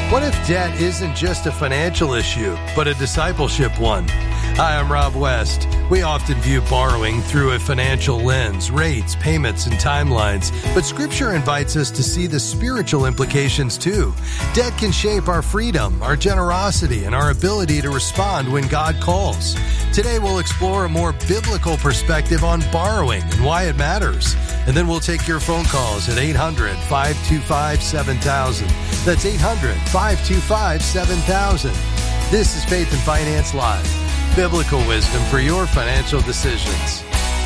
What if debt isn't just a financial issue, but a discipleship one? Hi, I'm Rob West. We often view borrowing through a financial lens, rates, payments, and timelines, but Scripture invites us to see the spiritual implications too. Debt can shape our freedom, our generosity, and our ability to respond when God calls. Today, we'll explore a more biblical perspective on borrowing and why it matters. And then we'll take your phone calls at 800-525-7000. That's 800-525-7000. This is Faith and Finance Live. Biblical wisdom for your financial decisions.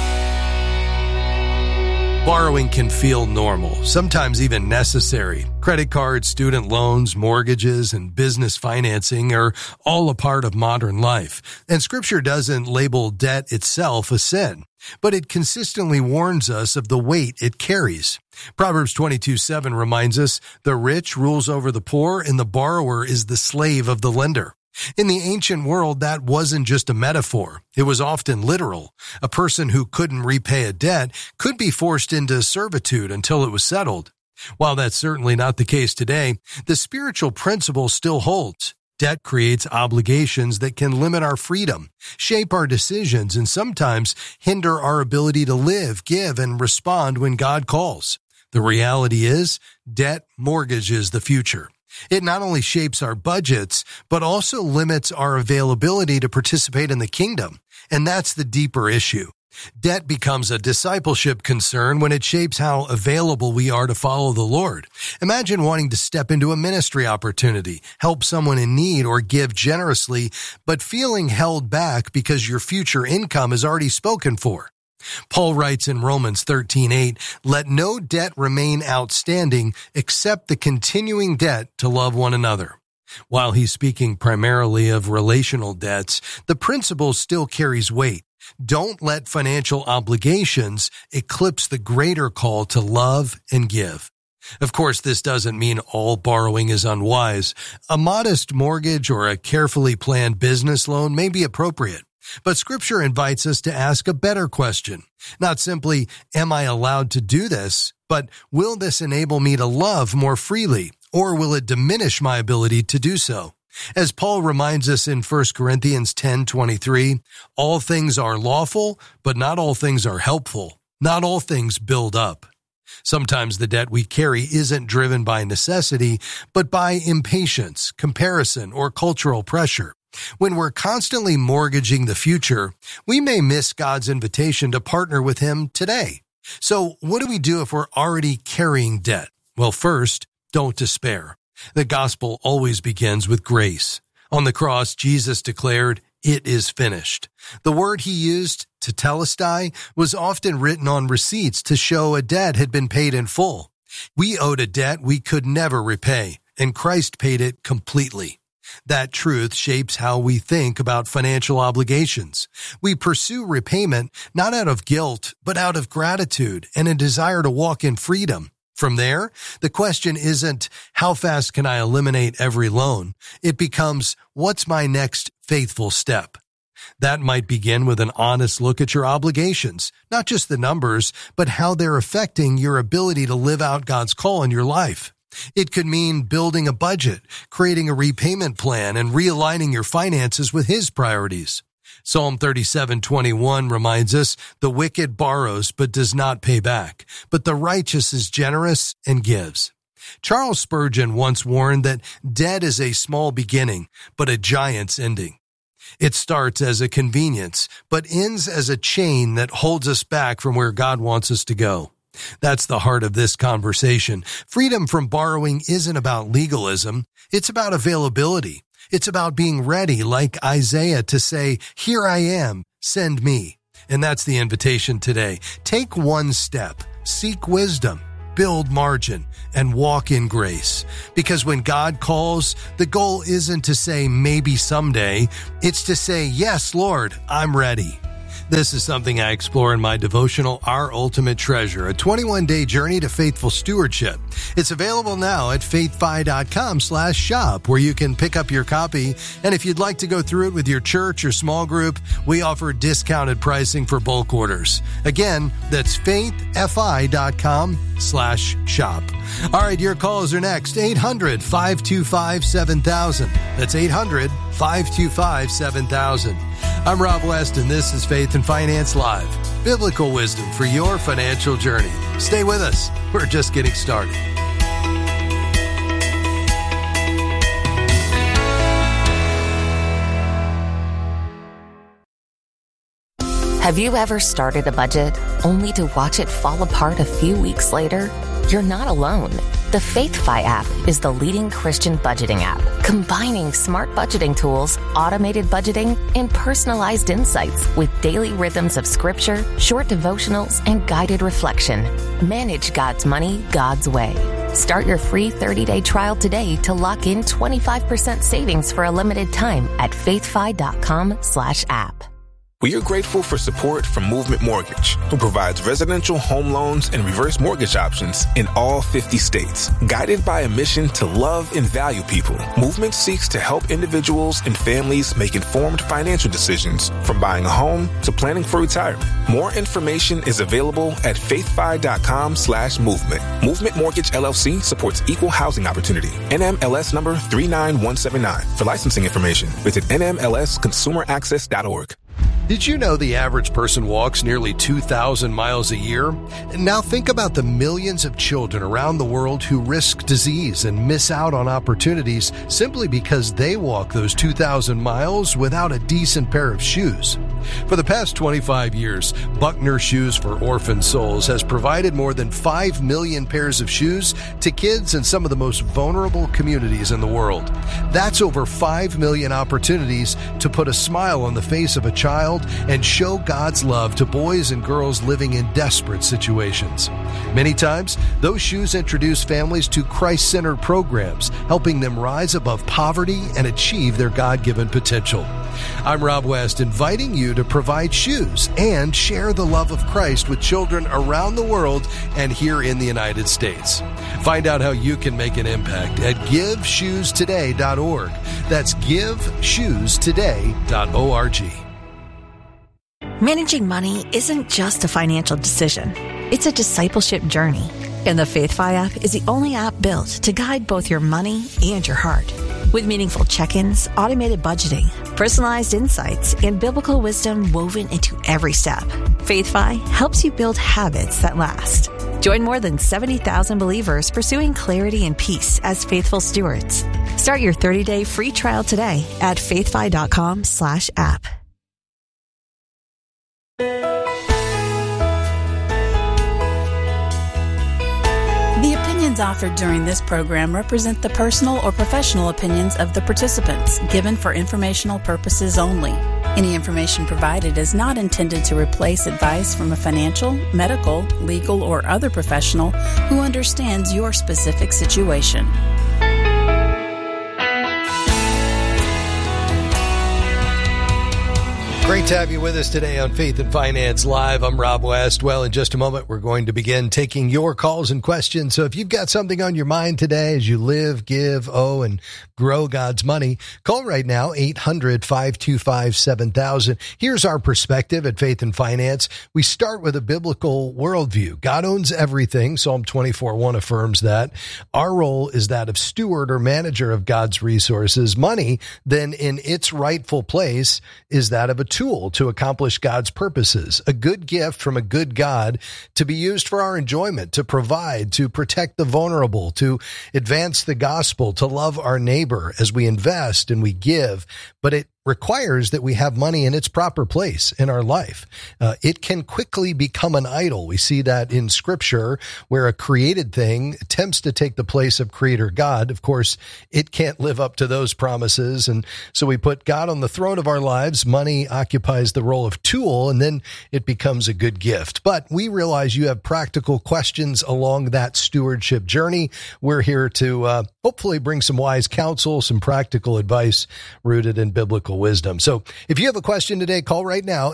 Borrowing can feel normal, sometimes even necessary. Credit cards, student loans, mortgages, and business financing are all a part of modern life. And Scripture doesn't label debt itself a sin, but it consistently warns us of the weight it carries. Proverbs 22:7 reminds us, "The rich rules over the poor, and the borrower is the slave of the lender." In the ancient world, that wasn't just a metaphor. It was often literal. A person who couldn't repay a debt could be forced into servitude until it was settled. While that's certainly not the case today, the spiritual principle still holds. Debt creates obligations that can limit our freedom, shape our decisions, and sometimes hinder our ability to live, give, and respond when God calls. The reality is, debt mortgages the future. It not only shapes our budgets, but also limits our availability to participate in the kingdom. And that's the deeper issue. Debt becomes a discipleship concern when it shapes how available we are to follow the Lord. Imagine wanting to step into a ministry opportunity, help someone in need, or give generously, but feeling held back because your future income is already spoken for. Paul writes in Romans 13:8, "Let no debt remain outstanding except the continuing debt to love one another." While he's speaking primarily of relational debts, the principle still carries weight. Don't let financial obligations eclipse the greater call to love and give. Of course, this doesn't mean all borrowing is unwise. A modest mortgage or a carefully planned business loan may be appropriate. But Scripture invites us to ask a better question. Not simply, am I allowed to do this? But will this enable me to love more freely? Or will it diminish my ability to do so? As Paul reminds us in 1 Corinthians 10:23, all things are lawful, but not all things are helpful. Not all things build up. Sometimes the debt we carry isn't driven by necessity, but by impatience, comparison, or cultural pressure. When we're constantly mortgaging the future, we may miss God's invitation to partner with Him today. So what do we do if we're already carrying debt? Well, first, don't despair. The gospel always begins with grace. On the cross, Jesus declared, "It is finished." The word He used, tetelestai, was often written on receipts to show a debt had been paid in full. We owed a debt we could never repay, and Christ paid it completely. That truth shapes how we think about financial obligations. We pursue repayment not out of guilt, but out of gratitude and a desire to walk in freedom. From there, the question isn't, how fast can I eliminate every loan? It becomes, what's my next faithful step? That might begin with an honest look at your obligations, not just the numbers, but how they're affecting your ability to live out God's call in your life. It could mean building a budget, creating a repayment plan, and realigning your finances with His priorities. Psalm 37:21 reminds us, "The wicked borrows but does not pay back, but the righteous is generous and gives." Charles Spurgeon once warned that debt is a small beginning, but a giant's ending. It starts as a convenience, but ends as a chain that holds us back from where God wants us to go. That's the heart of this conversation. Freedom from borrowing isn't about legalism. It's about availability. It's about being ready, like Isaiah, to say, "Here I am, send me." And that's the invitation today. Take one step, seek wisdom, build margin, and walk in grace. Because when God calls, the goal isn't to say maybe someday. It's to say, "Yes, Lord, I'm ready." This is something I explore in my devotional, Our Ultimate Treasure, a 21-day journey to faithful stewardship. It's available now at faithfi.com/shop, where you can pick up your copy. And if you'd like to go through it with your church or small group, we offer discounted pricing for bulk orders. Again, that's faithfi.com/shop. All right, your calls are next. 800-525-7000. That's 800-525-7000. I'm Rob West, and this is Faith and Finance Live. Biblical wisdom for your financial journey. Stay with us. We're just getting started. Have you ever started a budget only to watch it fall apart a few weeks later? You're not alone. The FaithFi app is the leading Christian budgeting app, combining smart budgeting tools, automated budgeting, and personalized insights with daily rhythms of scripture, short devotionals, and guided reflection. Manage God's money God's way. Start your free 30-day trial today to lock in 25% savings for a limited time at faithfi.com/app. We are grateful for support from Movement Mortgage, who provides residential home loans and reverse mortgage options in all 50 states. Guided by a mission to love and value people, Movement seeks to help individuals and families make informed financial decisions, from buying a home to planning for retirement. More information is available at faithfi.com/movement. Movement Mortgage LLC supports equal housing opportunity. NMLS number 39179. For licensing information, visit nmlsconsumeraccess.org. Did you know the average person walks nearly 2,000 miles a year? Now think about the millions of children around the world who risk disease and miss out on opportunities simply because they walk those 2,000 miles without a decent pair of shoes. For the past 25 years, Buckner Shoes for Orphan Souls has provided more than 5 million pairs of shoes to kids in some of the most vulnerable communities in the world. That's over 5 million opportunities to put a smile on the face of a child and show God's love to boys and girls living in desperate situations. Many times, those shoes introduce families to Christ-centered programs, helping them rise above poverty and achieve their God-given potential. I'm Rob West, inviting you to provide shoes and share the love of Christ with children around the world and here in the United States. Find out how you can make an impact at GiveShoesToday.org. That's GiveShoesToday.org. Managing money isn't just a financial decision. It's a discipleship journey. And the FaithFi app is the only app built to guide both your money and your heart. With meaningful check-ins, automated budgeting, personalized insights, and biblical wisdom woven into every step, FaithFi helps you build habits that last. Join more than 70,000 believers pursuing clarity and peace as faithful stewards. Start your 30-day free trial today at faithfi.com/app. The opinions offered during this program represent the personal or professional opinions of the participants, given for informational purposes only. Any information provided is not intended to replace advice from a financial, medical, legal, or other professional who understands your specific situation. Great to have you with us today on Faith and Finance Live. I'm Rob West. Well, in just a moment, we're going to begin taking your calls and questions. So if you've got something on your mind today as you live, give, owe, and grow God's money, call right now, 800-525-7000. Here's our perspective at Faith and Finance. We start with a biblical worldview. God owns everything. Psalm 24:1 affirms that. Our role is that of steward or manager of God's resources. Money, then in its rightful place, is that of a tool to accomplish God's purposes, a good gift from a good God to be used for our enjoyment, to provide, to protect the vulnerable, to advance the gospel, to love our neighbor as we invest and we give. But it requires that we have money in its proper place in our life. It can quickly become an idol. We see that in Scripture, where a created thing attempts to take the place of Creator God. Of course, it can't live up to those promises, and so we put God on the throne of our lives. Money occupies the role of tool, and then it becomes a good gift. But we realize you have practical questions along that stewardship journey. We're here to hopefully bring some wise counsel, some practical advice rooted in biblical wisdom. So if you have a question today, call right now,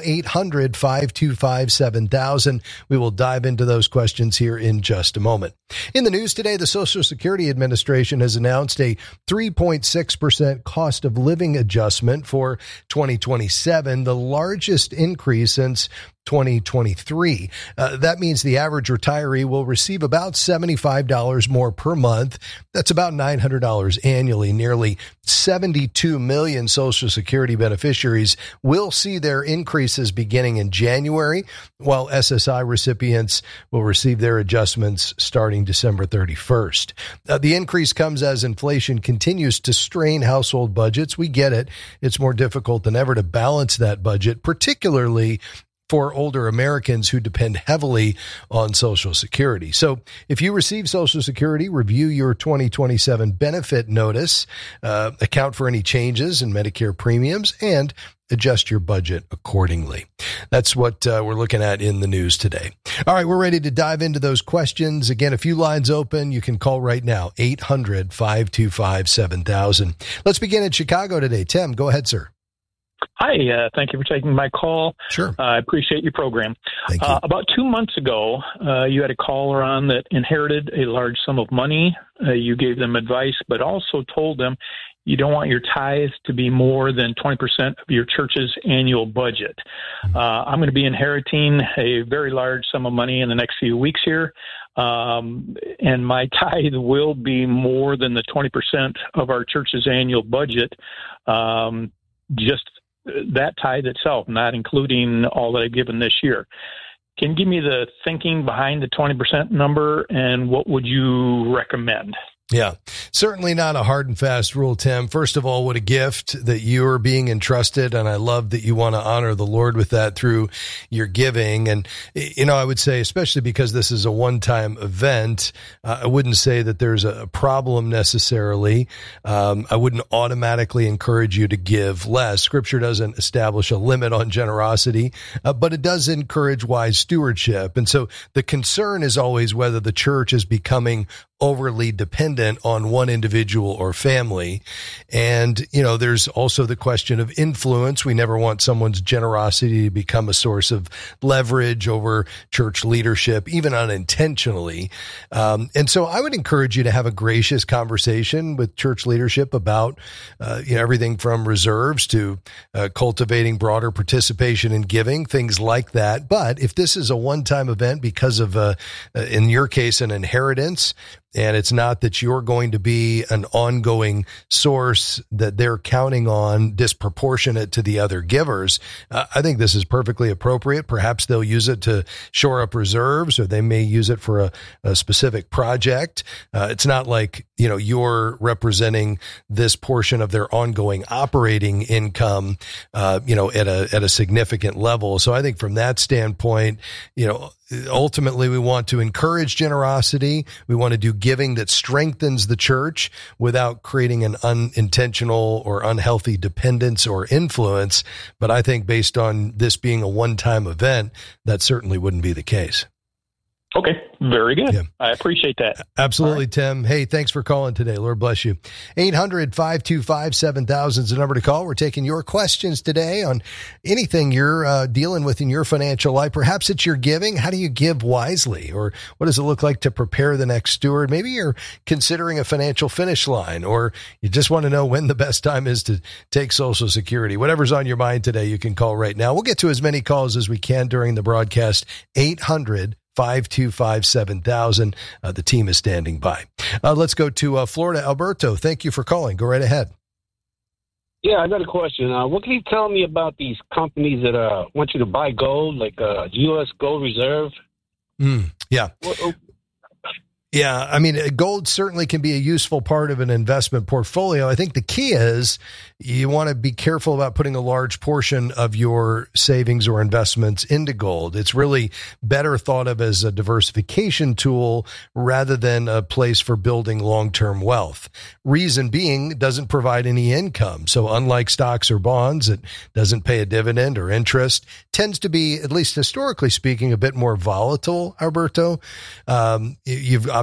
800-525-7000. We will dive into those questions here in just a moment. In the news today, the Social Security Administration has announced a 3.6% cost of living adjustment for 2027, the largest increase since 2023. That means the average retiree will receive about $75 more per month. That's about $900 annually. Nearly 72 million Social Security beneficiaries will see their increases beginning in January, while SSI recipients will receive their adjustments starting December 31st. The increase comes as inflation continues to strain household budgets. We get it. It's more difficult than ever to balance that budget, particularly for older Americans who depend heavily on Social Security. So if you receive Social Security, review your 2027 benefit notice, account for any changes in Medicare premiums, and adjust your budget accordingly. That's what we're looking at in the news today. All right, we're ready to dive into those questions. Again, a few lines open. You can call right now, 800-525-7000. Let's begin in Chicago today. Tim, go ahead, sir. Hi, thank you for taking my call. Sure. I appreciate your program. Thank you. About 2 months ago, you had a caller on that inherited a large sum of money. You gave them advice, but also told them you don't want your tithes to be more than 20% of your church's annual budget. I'm going to be inheriting a very large sum of money in the next few weeks here, and my tithe will be more than the 20% of our church's annual budget, just that tithe itself, not including all that I've given this year. Can you give me the thinking behind the 20% number, and what would you recommend? Yeah, certainly not a hard and fast rule, Tim. First of all, what a gift that you are being entrusted. And I love that you want to honor the Lord with that through your giving. And, I would say, especially because this is a one-time event, I wouldn't say that there's a problem necessarily. I wouldn't automatically encourage you to give less. Scripture doesn't establish a limit on generosity, but it does encourage wise stewardship. And so the concern is always whether the church is becoming overly dependent on one individual or family. And, there's also the question of influence. We never want someone's generosity to become a source of leverage over church leadership, even unintentionally. And so I would encourage you to have a gracious conversation with church leadership about, everything from reserves to cultivating broader participation in giving, things like that. But if this is a one-time event because of, in your case, an inheritance, and it's not that you're going to be an ongoing source that they're counting on disproportionate to the other givers, I think this is perfectly appropriate. Perhaps they'll use it to shore up reserves, or they may use it for a specific project. It's not like, you're representing this portion of their ongoing operating income, at a significant level. So I think from that standpoint, ultimately, we want to encourage generosity. We want to do giving that strengthens the church without creating an unintentional or unhealthy dependence or influence. But I think based on this being a one-time event, that certainly wouldn't be the case. Okay, very good. Yeah. I appreciate that. Absolutely, right. Tim. Hey, thanks for calling today. Lord bless you. 800-525-7000 is the number to call. We're taking your questions today on anything you're dealing with in your financial life. Perhaps it's your giving. How do you give wisely? Or what does it look like to prepare the next steward? Maybe you're considering a financial finish line, or you just want to know when the best time is to take Social Security. Whatever's on your mind today, you can call right now. We'll get to as many calls as we can during the broadcast. 800-525-7000. The team is standing by. Let's go to Florida. Alberto, thank you for calling. Go right ahead. Yeah, I got a question. What can you tell me about these companies that want you to buy gold, like U.S. Gold Reserve? Yeah. Yeah, I mean, gold certainly can be a useful part of an investment portfolio. I think the key is you want to be careful about putting a large portion of your savings or investments into gold. It's really better thought of as a diversification tool rather than a place for building long-term wealth. Reason being, it doesn't provide any income. So unlike stocks or bonds, it doesn't pay a dividend or interest, tends to be, at least historically speaking, a bit more volatile, Alberto. You've obviously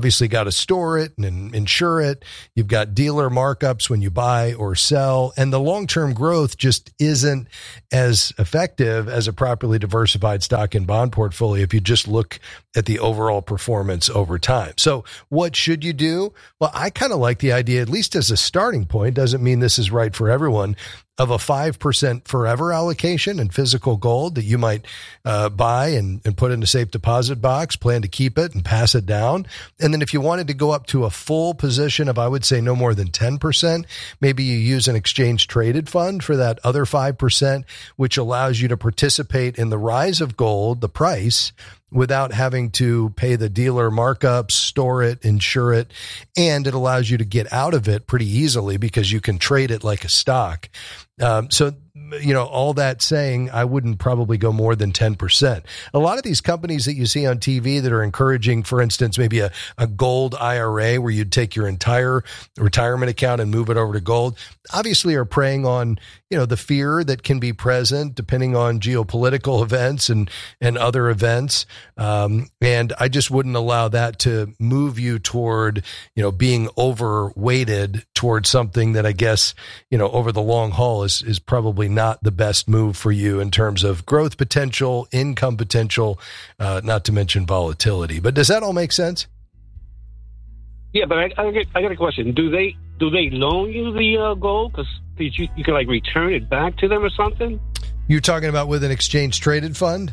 obviously got to store it and insure it. You've got dealer markups when you buy or sell, and the long-term growth just isn't as effective as a properly diversified stock and bond portfolio if you just look at the overall performance over time. So what should you do? Well, I kind of like the idea, at least as a starting point, doesn't mean this is right for everyone, of a 5% forever allocation in physical gold that you might buy and put in a safe deposit box, plan to keep it and pass it down. And then if you wanted to go up to a full position of, I would say, no more than 10%, maybe you use an exchange traded fund for that other 5%, which allows you to participate in the rise of gold, the price, without having to pay the dealer markups, store it, insure it, and it allows you to get out of it pretty easily because you can trade it like a stock. So, all that saying, I wouldn't probably go more than 10%. A lot of these companies that you see on TV that are encouraging, for instance, maybe a gold IRA where you'd take your entire retirement account and move it over to gold, obviously are preying on, the fear that can be present depending on geopolitical events and other events. And I just wouldn't allow that to move you toward, being overweighted towards something that I guess, over the long haul is probably not the best move for you in terms of growth potential, income potential, not to mention volatility. But does that all make sense? Yeah, but I got a question. Do they loan you the gold? Because you can return it back to them or something? You're talking about with an exchange traded fund?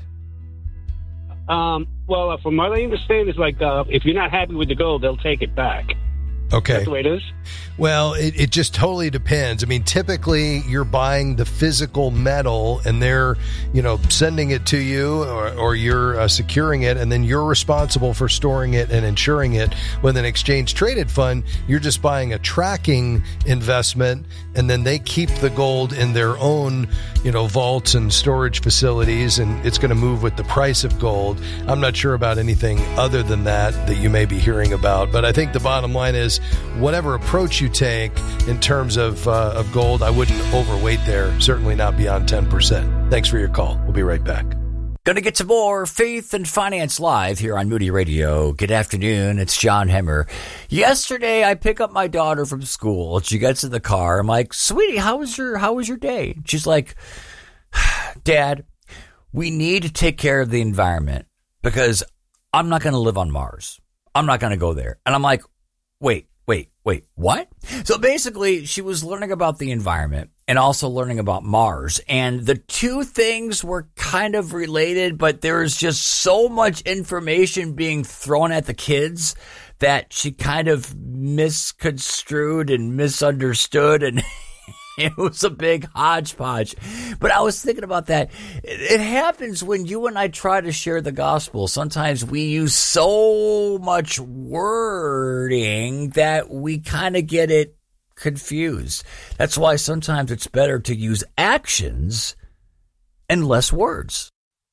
Well, from what I understand, it's if you're not happy with the gold, they'll take it back. Okay. That's the way it is? Well, it just totally depends. I mean, typically you're buying the physical metal and they're, sending it to you or you're securing it, and then you're responsible for storing it and insuring it. With an exchange traded fund, you're just buying a tracking investment, and then they keep the gold in their own, vaults and storage facilities, and it's going to move with the price of gold. I'm not sure about anything other than that you may be hearing about, but I think the bottom line is whatever approach you take in terms of gold, I wouldn't overweight there, certainly not beyond 10%. Thanks for your call. We'll be right back. Going to get some more Faith and Finance Live here on Moody Radio. Good afternoon. It's John Hemmer. Yesterday, I pick up my daughter from school. She gets in the car. I'm like, sweetie, how was your day? She's like, Dad, we need to take care of the environment because I'm not going to live on Mars. I'm not going to go there. And I'm like, wait, what? So basically, she was learning about the environment and also learning about Mars. And the two things were kind of related, but there was just so much information being thrown at the kids that she kind of misconstrued and misunderstood, and it was a big hodgepodge. But I was thinking about that. It happens when you and I try to share the gospel. Sometimes we use so much wording that we kind of get it confused. That's why sometimes it's better to use actions and less words.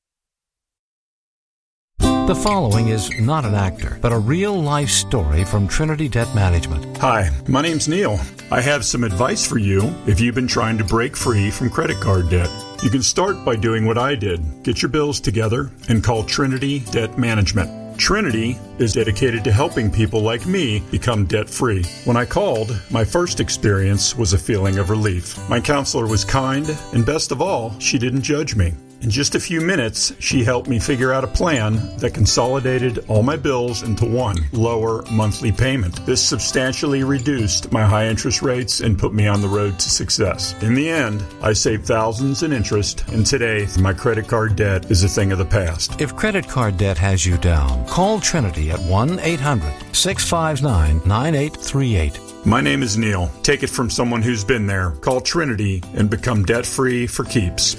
The following is not an actor, but a real-life story from Trinity Debt Management. Hi, my name's Neil. I have some advice for you if you've been trying to break free from credit card debt. You can start by doing what I did. Get your bills together and call Trinity Debt Management. Trinity is dedicated to helping people like me become debt-free. When I called, my first experience was a feeling of relief. My counselor was kind, and best of all, she didn't judge me. In just a few minutes, she helped me figure out a plan that consolidated all my bills into one lower monthly payment. This substantially reduced my high interest rates and put me on the road to success. In the end, I saved thousands in interest, and today, my credit card debt is a thing of the past. If credit card debt has you down, call Trinity at 1-800-659-9838. My name is Neil. Take it from someone who's been there. Call Trinity and become debt-free for keeps.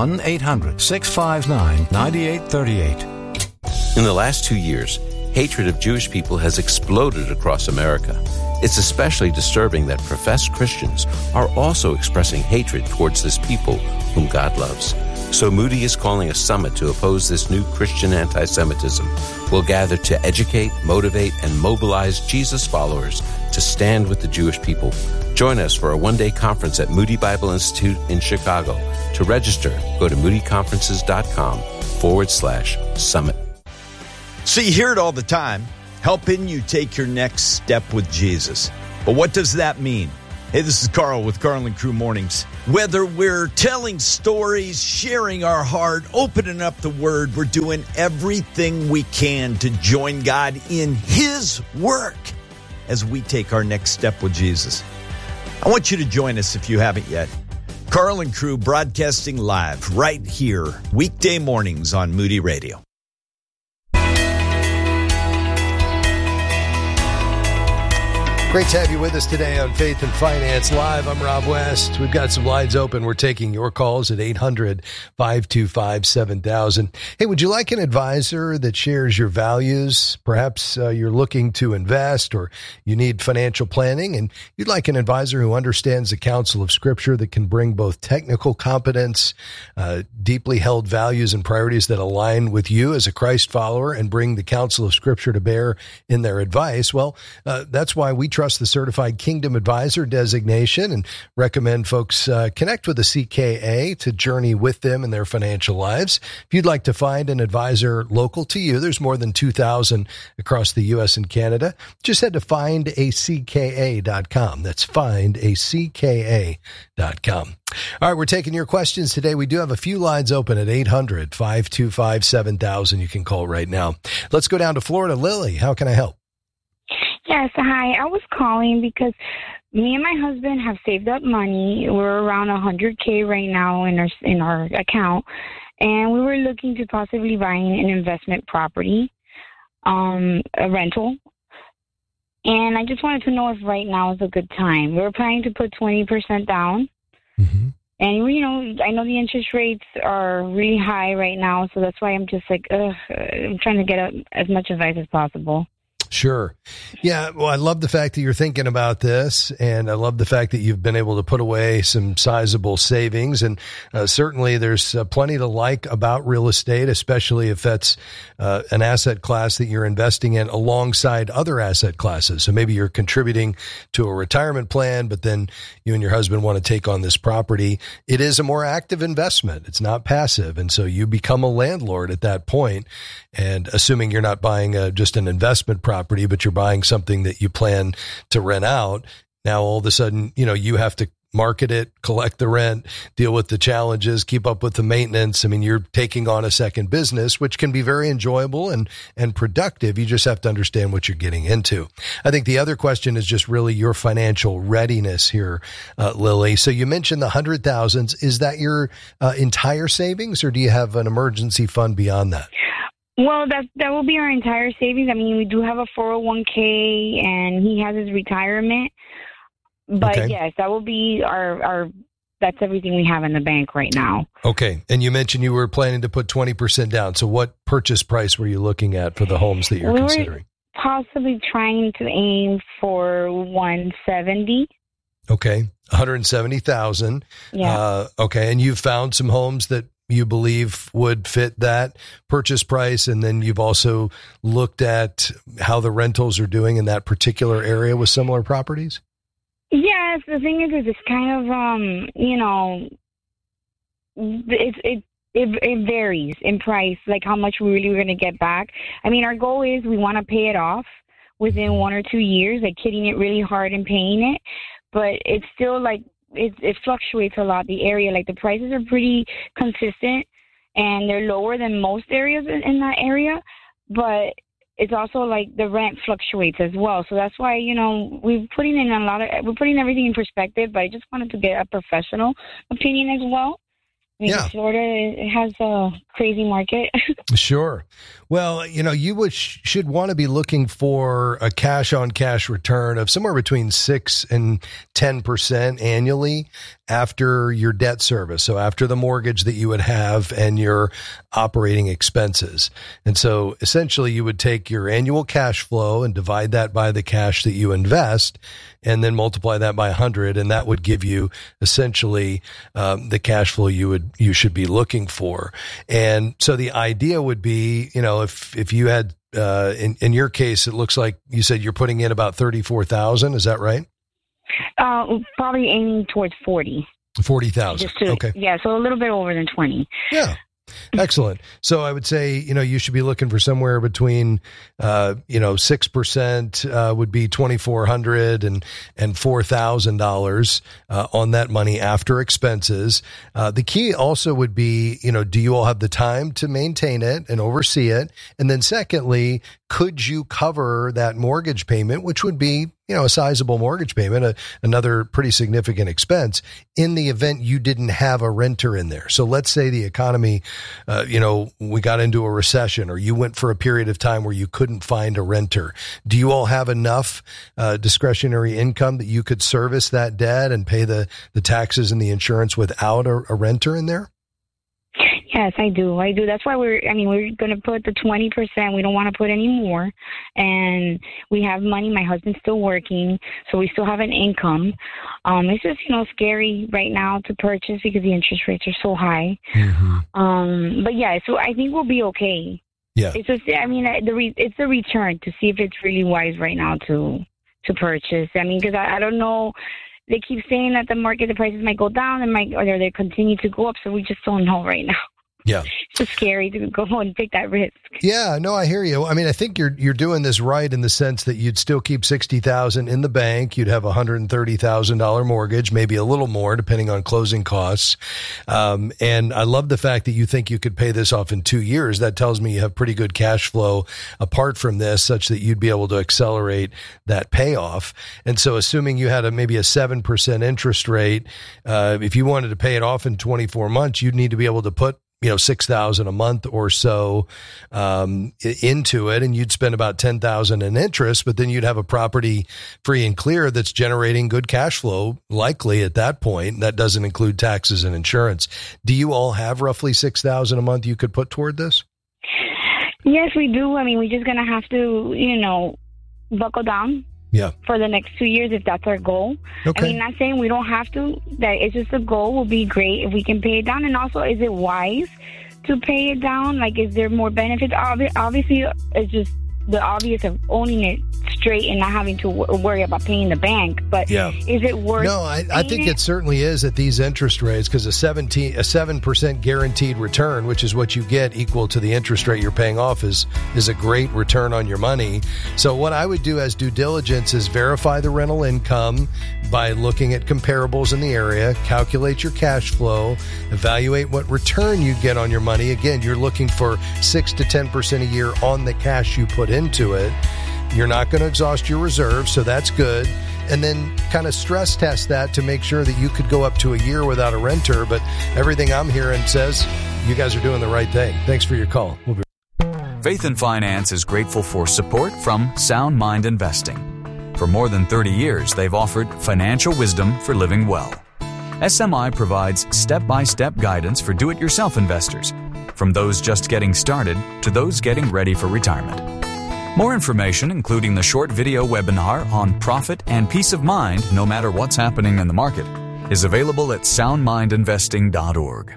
1-800-659-9838. In the last 2 years, hatred of Jewish people has exploded across America. It's especially disturbing that professed Christians are also expressing hatred towards this people whom God loves. So Moody is calling a summit to oppose this new Christian anti-Semitism. We'll gather to educate, motivate, and mobilize Jesus followers to stand with the Jewish people. Join us for a one-day conference at Moody Bible Institute in Chicago. To register, go to moodyconferences.com/summit. So you hear it all the time. helping you take your next step with Jesus. But what does that mean? Hey, this is Carl with Carl and Crew Mornings. Whether we're telling stories, sharing our heart, opening up the Word, we're doing everything we can to join God in His work as we take our next step with Jesus. I want you to join us if you haven't yet. Carl and Crew broadcasting live right here, weekday mornings on Moody Radio. Great to have you with us today on Faith and Finance Live. I'm Rob West. We've got some lines open. We're taking your calls at 800-525-7000. Hey, would you like an advisor that shares your values? Perhaps you're looking to invest or you need financial planning, and you'd like an advisor who understands the counsel of Scripture that can bring both technical competence, deeply held values and priorities that align with you as a Christ follower and bring the counsel of Scripture to bear in their advice. Well, that's why we trust the Certified Kingdom Advisor designation and recommend folks connect with a CKA to journey with them in their financial lives. If you'd like to find an advisor local to you, there's more than 2,000 across the U.S. and Canada. Just head to findacka.com. That's findacka.com. All right, we're taking your questions today. We do have a few lines open at 800-525-7000. You can call right now. Let's go down to Florida. Lily, how can I help? Yes, hi. I was calling because me and my husband have saved up money. We're around $100K right now in our account, and we were looking to possibly buying an investment property, a rental. And I just wanted to know if right now is a good time. We're planning to put 20% down. Mm-hmm. And, I know the interest rates are really high right now, so that's why I'm just like, I'm trying to get as much advice as possible. Sure. Yeah. Well, I love the fact that you're thinking about this, and I love the fact that you've been able to put away some sizable savings. And certainly there's plenty to like about real estate, especially if that's an asset class that you're investing in alongside other asset classes. So maybe you're contributing to a retirement plan, but then you and your husband want to take on this property. It is a more active investment. It's not passive. And so you become a landlord at that point. And assuming you're not buying just an investment property, but you're buying something that you plan to rent out, now all of a sudden, you have to market it, collect the rent, deal with the challenges, keep up with the maintenance. I mean, you're taking on a second business, which can be very enjoyable and productive. You just have to understand what you're getting into. I think the other question is just really your financial readiness here, Lily. So you mentioned the $100,000. Is that your entire savings, or do you have an emergency fund beyond that? Well, that will be our entire savings. I mean, we do have a 401k, and he has his retirement. But okay. Yes, that will be our that's everything we have in the bank right now. Okay. And you mentioned you were planning to put 20% down. So what purchase price were you looking at for the homes that you're considering? Possibly trying to aim for 170. Okay. 170,000. Yeah. Okay. And you've found some homes that you believe would fit that purchase price, and then you've also looked at how the rentals are doing in that particular area with similar properties? Yes, the thing is it's kind of, it varies in price, like how much we really are going to get back. I mean, our goal is we want to pay it off within 1 or 2 years, like hitting it really hard and paying it, but it's still like, it fluctuates a lot, the area. Like the prices are pretty consistent, and they're lower than most areas in that area, but it's also like the rent fluctuates as well. So that's why, we're putting everything in perspective, but I just wanted to get a professional opinion as well. Yeah. Florida, it has a crazy market. Sure. Well, you should want to be looking for a cash-on-cash return of somewhere between 6 and 10% annually after your debt service. So after the mortgage that you would have and your operating expenses. And so essentially you would take your annual cash flow and divide that by the cash that you invest, and then multiply that by 100. And that would give you essentially the cash flow you should be looking for. And so the idea would be, if you had, in your case, it looks like you said you're putting in about 34,000. Is that right? Probably aiming towards 40. 40,000. Okay. Yeah. So a little bit over than 20. Yeah. Excellent. So I would say, you should be looking for somewhere between, 6% would be $2,400 and $4,000 on that money after expenses. The key also would be, do you all have the time to maintain it and oversee it? And then secondly, could you cover that mortgage payment, which would be, a sizable mortgage payment, another pretty significant expense in the event you didn't have a renter in there. So let's say the economy, we got into a recession or you went for a period of time where you couldn't find a renter. Do you all have enough discretionary income that you could service that debt and pay the taxes and the insurance without a renter in there? Yes, I do. That's why we're going to put the 20%. We don't want to put any more. And we have money. My husband's still working, so we still have an income. It's just, scary right now to purchase because the interest rates are so high. Mm-hmm. But yeah, so I think we'll be okay. Yeah. It's just, it's the return to see if it's really wise right now to purchase. Because I don't know. They keep saying that the prices might go down or they continue to go up. So we just don't know right now. Yeah. It's just scary to go and take that risk. Yeah, no, I hear you. I think you're doing this right in the sense that you'd still keep $60,000 in the bank. You'd have a $130,000 mortgage, maybe a little more depending on closing costs. And I love the fact that you think you could pay this off in 2 years. That tells me you have pretty good cash flow apart from this, such that you'd be able to accelerate that payoff. And so assuming you had maybe a 7% interest rate, if you wanted to pay it off in 24 months, you'd need to be able to put $6,000 a month or so into it, and you'd spend about $10,000 in interest, but then you'd have a property free and clear that's generating good cash flow, likely at that point. That doesn't include taxes and insurance. Do you all have roughly $6,000 a month you could put toward this? Yes, we do. We're just going to have to, buckle down. Yeah. For the next 2 years, if that's our goal. Okay. Not saying we don't have to. That it's just a goal. Will be great if we can pay it down. And also, is it wise to pay it down? Is there more benefits? Obviously, it's just the obvious of owning it straight and not having to worry about paying the bank. But is it worth? No, I think it certainly is at these interest rates, because a 7% guaranteed return, which is what you get equal to the interest rate you're paying off, is a great return on your money. So what I would do as due diligence is verify the rental income by looking at comparables in the area, calculate your cash flow, evaluate what return you get on your money. Again, you're looking for 6 to 10% a year on the cash you put into it. You're not going to exhaust your reserves, so that's good. And then kind of stress test that to make sure that you could go up to a year without a renter. But everything I'm hearing says you guys are doing the right thing. Thanks for your call. We'll be Faith and Finance is grateful for support from Sound Mind Investing. For more than 30 years, they've offered financial wisdom for living well. SMI provides step-by-step guidance for do-it-yourself investors, from those just getting started to those getting ready for retirement. More information, including the short video webinar on profit and peace of mind no matter what's happening in the market, is available at soundmindinvesting.org.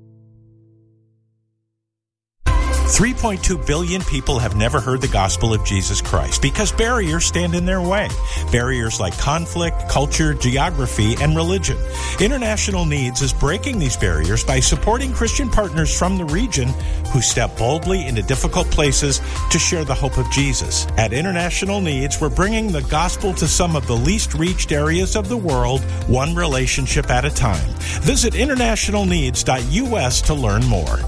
3.2 billion people have never heard the gospel of Jesus Christ because barriers stand in their way. Barriers like conflict, culture, geography, and religion. International Needs is breaking these barriers by supporting Christian partners from the region who step boldly into difficult places to share the hope of Jesus. At International Needs, we're bringing the gospel to some of the least reached areas of the world, one relationship at a time. Visit internationalneeds.us to learn more.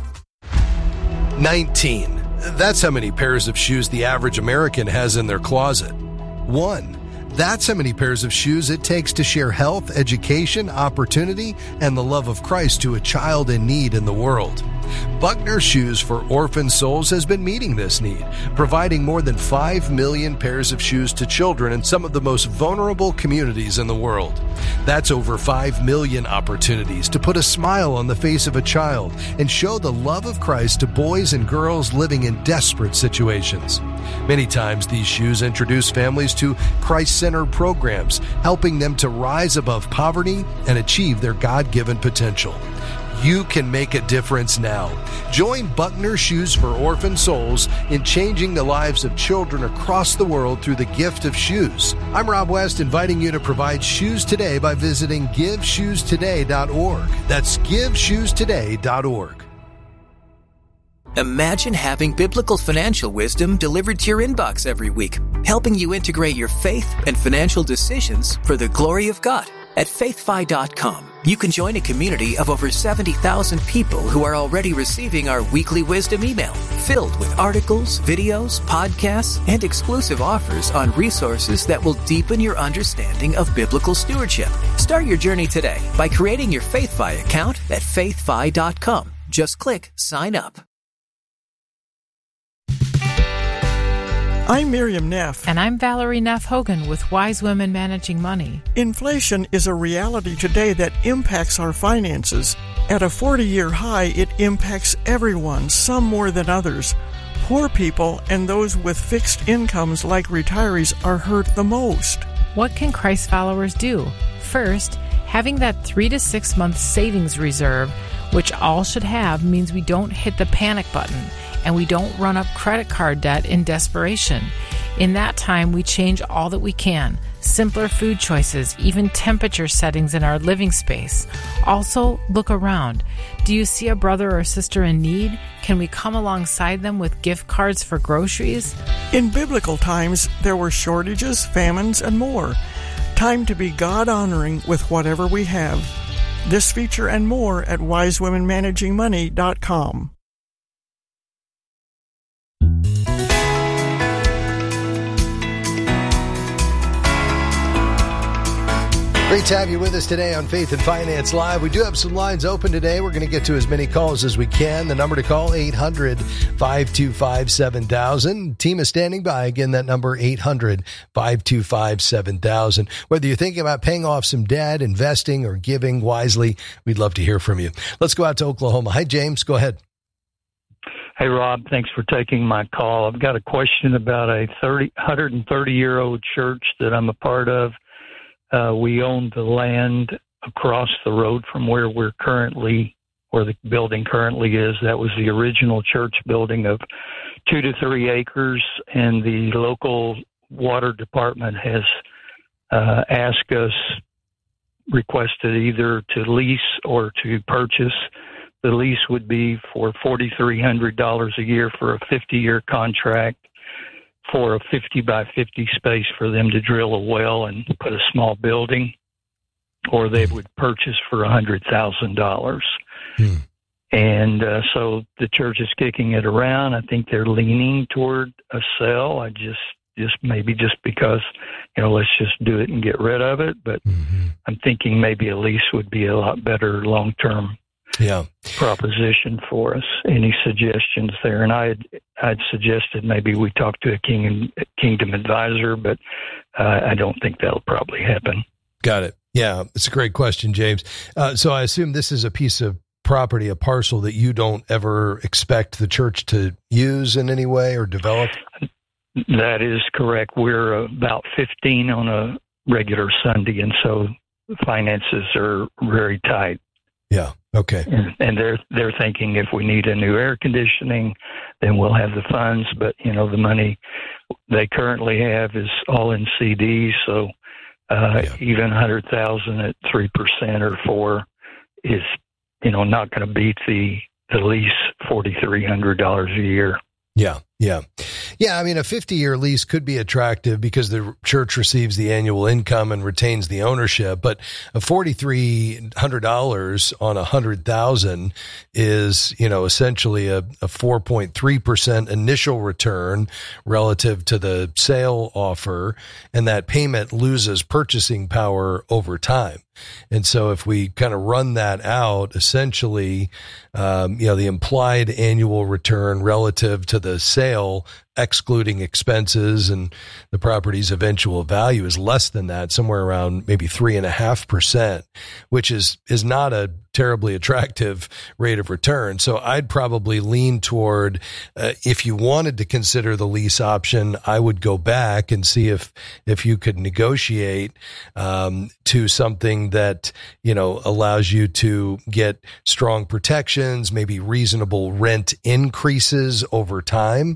19. That's how many pairs of shoes the average American has in their closet. 1. That's how many pairs of shoes it takes to share health, education, opportunity, and the love of Christ to a child in need in the world. Buckner Shoes for Orphan Souls has been meeting this need, providing more than 5 million pairs of shoes to children in some of the most vulnerable communities in the world. That's over 5 million opportunities to put a smile on the face of a child and show the love of Christ to boys and girls living in desperate situations. Many times these shoes introduce families to Christ-centered programs, helping them to rise above poverty and achieve their God-given potential. You can make a difference now. Join Buckner Shoes for Orphan Souls in changing the lives of children across the world through the gift of shoes. I'm Rob West, inviting you to provide shoes today by visiting GiveShoesToday.org. That's GiveShoesToday.org. Imagine having biblical financial wisdom delivered to your inbox every week, helping you integrate your faith and financial decisions for the glory of God. At faithfi.com, you can join a community of over 70,000 people who are already receiving our weekly wisdom email, filled with articles, videos, podcasts, and exclusive offers on resources that will deepen your understanding of biblical stewardship. Start your journey today by creating your FaithFi account at faithfi.com. Just click sign up. I'm Miriam Neff. And I'm Valerie Neff Hogan with Wise Women Managing Money. Inflation is a reality today that impacts our finances. At a 40-year high, it impacts everyone, some more than others. Poor people and those with fixed incomes like retirees are hurt the most. What can Christ followers do? First, having that 3 to 6 month savings reserve, which all should have, means we don't hit the panic button and we don't run up credit card debt in desperation. In that time, we change all that we can. Simpler food choices, even temperature settings in our living space. Also, look around. Do you see a brother or sister in need? Can we come alongside them with gift cards for groceries? In biblical times, there were shortages, famines, and more. Time to be God-honoring with whatever we have. This feature and more at wisewomenmanagingmoney.com. Great to have you with us today on Faith and Finance Live. We do have some lines open today. We're going to get to as many calls as we can. The number to call, 800-525-7000. Team is standing by. Again, that number, 800-525-7000. Whether you're thinking about paying off some debt, investing, or giving wisely, we'd love to hear from you. Let's go out to Oklahoma. Hi, James. Go ahead. Hey, Rob. Thanks for taking my call. I've got a question about a 130-year-old church that I'm a part of. We own the land across the road from where the building currently is. That was the original church building of 2 to 3 acres, and the local water department has requested either to lease or to purchase. The lease would be for $4,300 a year for a 50-year contract, for a 50 by 50 space for them to drill a well and put a small building, or they would purchase for $100,000. And so the church is kicking it around. I think they're leaning toward a sale. I just maybe just because, let's just do it and get rid of it. But I'm thinking maybe a lease would be a lot better long-term proposition for us. Any suggestions there? And I'd suggested maybe we talk to a Kingdom advisor, but I don't think that'll probably happen. Got it. Yeah, it's a great question, James. So I assume this is a piece of property, a parcel that you don't ever expect the church to use in any way or develop? That is correct. We're about 15 on a regular Sunday, and so finances are very tight. Yeah. Okay. And they're thinking if we need a new air conditioning, then we'll have the funds. But the money they currently have is all in CDs. So even $100,000 at 3% or 4% is not going to beat the lease $4,300 a year. Yeah. I mean, a 50-year lease could be attractive because the church receives the annual income and retains the ownership. But a $4,300 on $100,000 is, essentially a 4.3% initial return relative to the sale offer, and that payment loses purchasing power over time. And so if we kind of run that out, essentially, the implied annual return relative to the sale, excluding expenses and the property's eventual value, is less than that, somewhere around maybe 3.5%, which is not a terribly attractive rate of return. So I'd probably lean toward, if you wanted to consider the lease option, I would go back and see if you could negotiate to something that, allows you to get strong protections, maybe reasonable rent increases over time.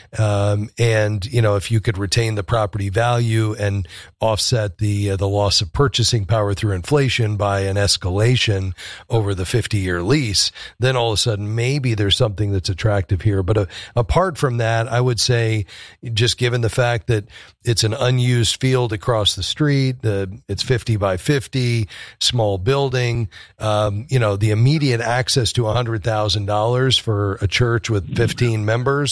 And, if you could retain the property value and offset the loss of purchasing power through inflation by an escalation over the 50-year lease, then all of a sudden maybe there's something that's attractive here. But apart from that, I would say, just given the fact that it's an unused field across the street, it's 50 by 50, small building, the immediate access to $100,000 for a church with 15 members